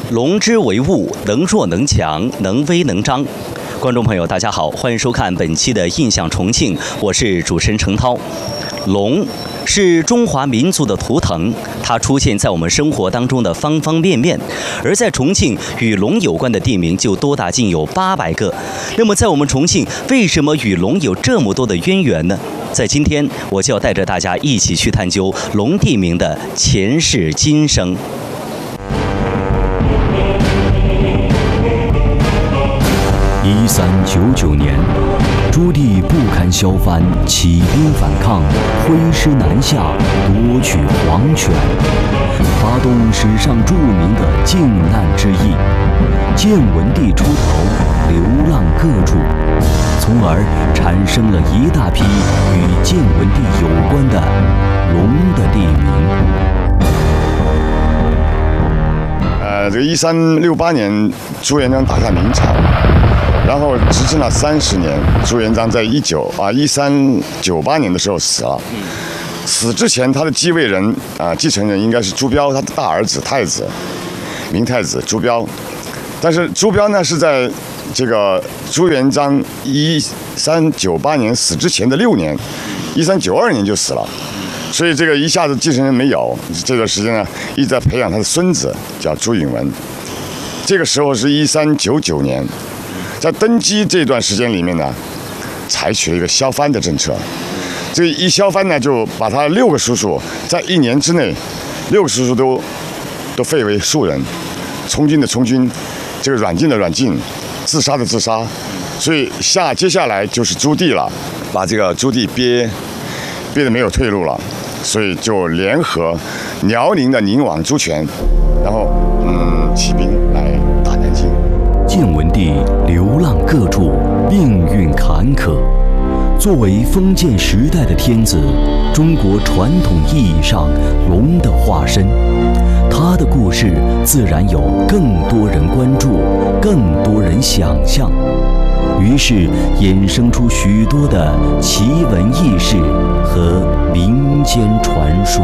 龙之为物，能弱能强，能威能张。观众朋友，大家好，欢迎收看本期的《印象重庆》，我是主持人程涛。龙是中华民族的图腾，它出现在我们生活当中的方方面面。而在重庆，与龙有关的地名就多达近有800个。那么，在我们重庆，为什么与龙有这么多的渊源呢？在今天，我就要带着大家一起去探究龙地名的前世今生。 1399年，朱棣不堪削藩，起兵反抗，挥师南下，夺取皇权，发动史上著名的靖难之役。建文帝出逃，流浪各处，从而产生了一大批与建文帝有关的龙的地名。 这个1368年，朱元璋打下明朝。然后执政了30年，朱元璋在1398年的时候死了。死之前，他的继位人继承人应该是朱标，他的大儿子太子，明太子朱标。但是朱标呢是在这个朱元璋1398年死之前的6年，1392年就死了，所以这个一下子继承人没有。这段时间呢，一直在培养他的孙子，叫朱允炆。这个时候是1399年。在登基这段时间里面呢，采取了一个削藩的政策。这一削藩呢，就把他6个叔叔在1年之内，6个叔叔都废为庶人，从军的从军，这个软禁的软禁，自杀的自杀。所以接下来就是朱棣了，把这个朱棣憋得没有退路了，所以就联合辽宁的宁王朱权，然后起兵来打南京。 建文帝流浪各处，命运坎坷。作为封建时代的天子，中国传统意义上龙的化身，他的故事自然有更多人关注，更多人想象。于是衍生出许多的奇闻异事和民间传说。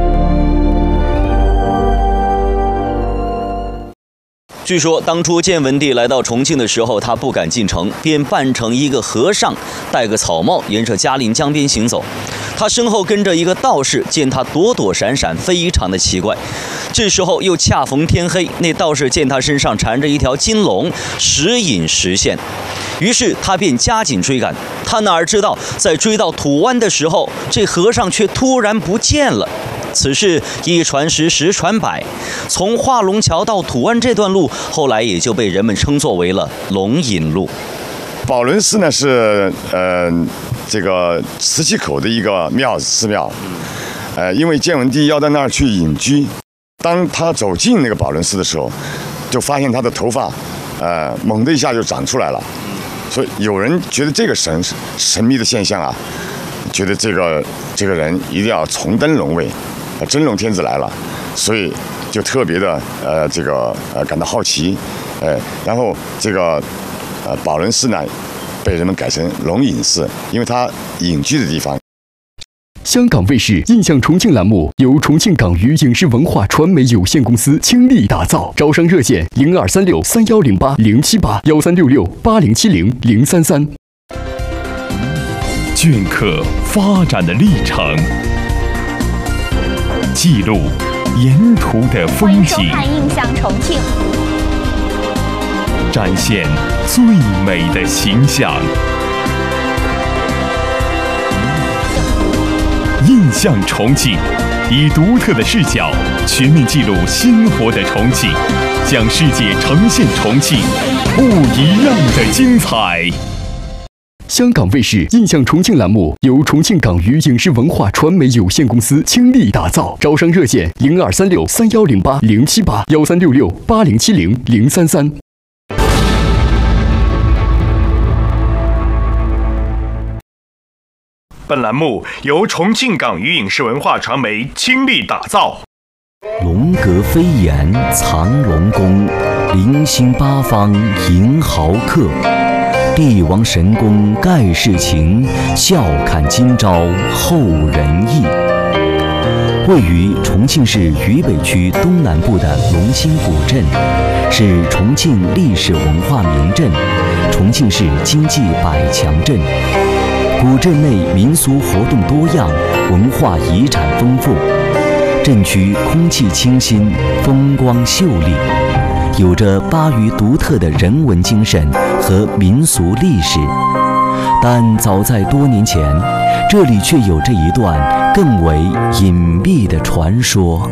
据说当初建文帝来到重庆的时候，他不敢进城，便扮成一个和尚，戴个草帽，沿着嘉陵江边行走。他身后跟着一个道士，见他躲躲闪闪，非常的奇怪。这时候又恰逢天黑，那道士见他身上缠着一条金龙，时隐时现，于是他便加紧追赶。他哪知道，在追到土湾的时候，这和尚却突然不见了。此事一传十，十传百，从化龙桥到土湾这段路，后来也就被人们称作为了龙引路。 宝轮寺呢是这个磁器口的一个寺庙，因为建文帝要在那儿去隐居，当他走进那个宝轮寺的时候，就发现他的头发猛的一下就长出来了，所以有人觉得这个神秘的现象啊，觉得这个人一定要重登龙位。真龙天子来了，所以就特别的感到好奇，然后这个宝轮寺呢被人们改成龙隐寺，因为它隐居的地方。 香港卫视印象重庆栏目由重庆港娱影视文化传媒有限公司倾力打造，招商热线0236310807807680700333。 镌刻发展的历程，记录沿途的风景， 欢迎收看《印象重庆》， 展现最美的形象。印象重庆，以独特的视角全面记录鲜活的重庆，向世界呈现重庆不一样的精彩。 香港卫视印象重庆栏目由重庆港娱影视文化传媒有限公司倾力打造，招商热线0236310807806680700333。 本栏目由重庆港娱影视文化传媒倾力打造。 龙阁飞檐藏龙宫，临心八方迎豪客。帝王神功盖世情，笑看今朝后人意。 位于重庆市渝北区东南部的龙兴古镇，是重庆历史文化名镇，重庆市经济百强镇。古镇内民俗活动多样，文化遗产丰富。镇区空气清新，风光秀丽，有着巴渝独特的人文精神和民俗历史。但早在多年前，这里却有着一段更为隐秘的传说。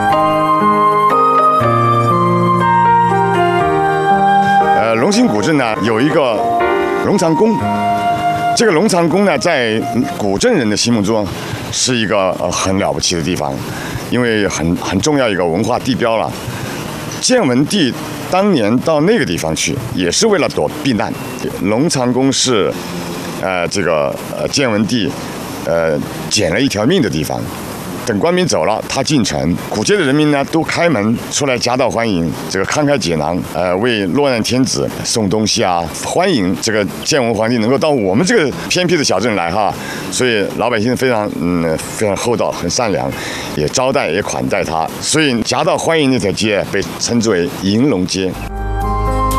龙兴古镇呢有一个龙藏宫，这个龙藏宫呢在古镇人的心目中是一个很了不起的地方，因为很重要一个文化地标了。建文帝当年到那个地方去，也是为了避难。龙藏宫是建文帝捡了一条命的地方。等官兵走了，他进城，古街的人民呢都开门出来夹道欢迎，这个慷慨解囊，为落难天子送东西啊，欢迎这个建文皇帝能够到我们这个偏僻的小镇来哈，所以老百姓非常厚道，很善良，也招待也款待他，所以夹道欢迎那条街被称之为迎龙街。